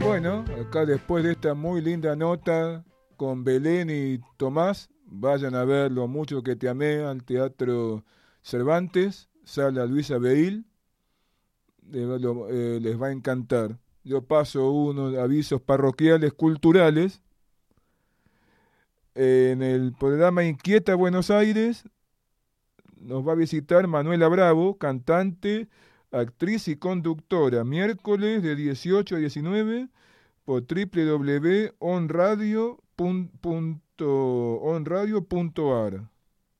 Bueno, acá después de esta muy linda nota con Belén y Tomás, vayan a ver Lo mucho que te amé al Teatro Cervantes, Sala Luisa Beil, les va a encantar. Yo paso unos avisos parroquiales culturales. En el programa Inquieta Buenos Aires nos va a visitar Manuela Bravo, cantante, actriz y conductora, miércoles de 18 a 19 por www.onradio.ar.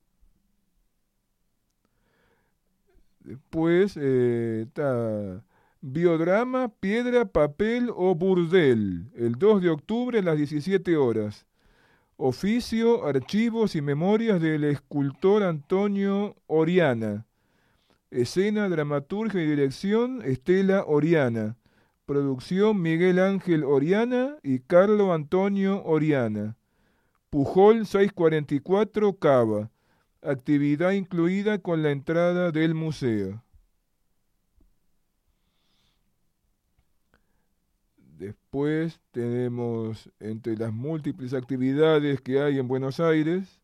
Después está Biodrama, Piedra, Papel o Burdel, el 2 de octubre a las 17 horas. Oficio, archivos y memorias del escultor Antonio Oriana. Escena, dramaturgia y dirección, Estela Oriana. Producción, Miguel Ángel Oriana y Carlo Antonio Oriana. Pujol 644, Cava. Actividad incluida con la entrada del museo. Después tenemos, entre las múltiples actividades que hay en Buenos Aires,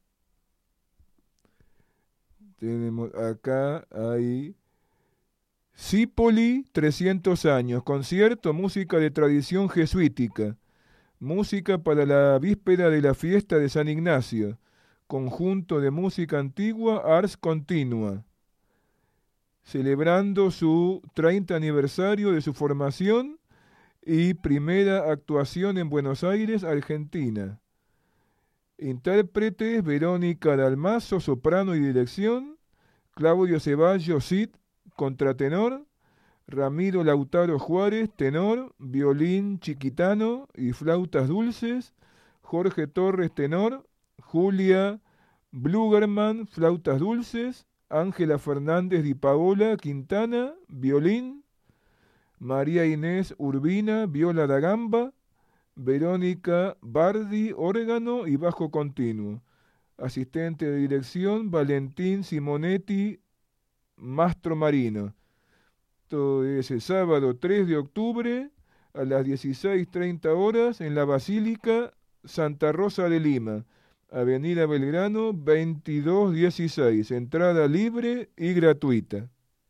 tenemos acá, hay Cipoli 300 años, concierto, música de tradición jesuítica, música para la víspera de la fiesta de San Ignacio, conjunto de música antigua Ars Continua, celebrando su 30 aniversario de su formación y primera actuación en Buenos Aires, Argentina. Intérpretes: Verónica Dalmazo, soprano y dirección; Claudio Ceballos, Cid, contratenor; Ramiro Lautaro Juárez, tenor, violín chiquitano y flautas dulces; Jorge Torres, tenor; Julia Blugerman, flautas dulces; Ángela Fernández Di Paola Quintana, violín; María Inés Urbina, viola da gamba; Verónica Bardi, órgano y bajo continuo. Asistente de dirección, Valentín Simonetti, Mastro Marino. Todo es el sábado 3 de octubre a las 16:30 horas en la Basílica Santa Rosa de Lima, Avenida Belgrano 2216. Entrada libre y gratuita.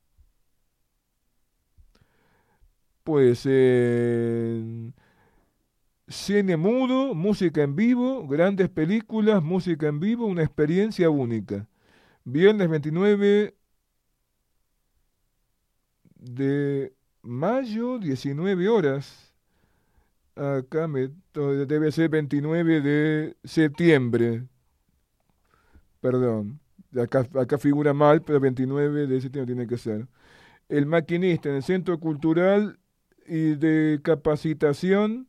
Pues cine mudo, música en vivo, grandes películas, música en vivo, una experiencia única. Viernes 29 de mayo, 19 horas. Acá debe ser 29 de septiembre. Perdón, acá figura mal, pero 29 de septiembre tiene que ser. El Maquinista en el Centro Cultural y de Capacitación.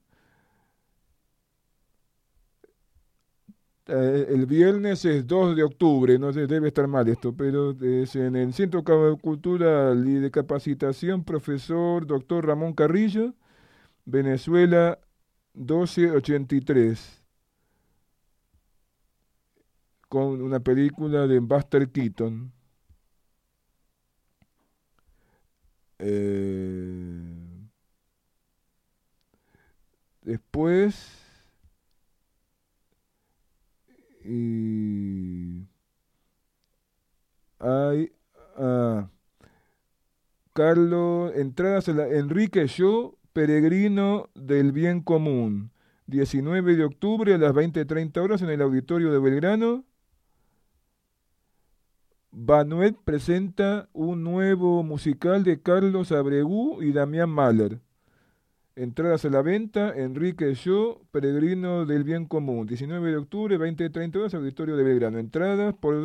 El viernes es 2 de octubre, no sé, debe estar mal esto, pero es en el Centro Cultural y de Capacitación, profesor Dr. Ramón Carrillo, Venezuela 1283, con una película de Buster Keaton. Después, y hay Carlos, entradas a la Enrique Yo, Peregrino del Bien Común, 19 de octubre a las 20:30 horas en el Auditorio de Belgrano. Banuet presenta un nuevo musical de Carlos Abreu y Damián Mahler. Entradas a la venta, Enrique Yo, Peregrino del Bien Común, 19 de octubre, 20:30 horas, Auditorio de Belgrano. Entradas por